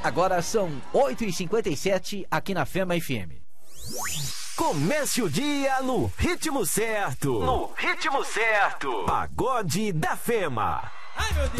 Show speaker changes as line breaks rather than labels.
Agora são 8h57 aqui na Fema FM.
Comece o dia no ritmo certo. No ritmo certo. Pagode da Fema. Ai, meu Deus.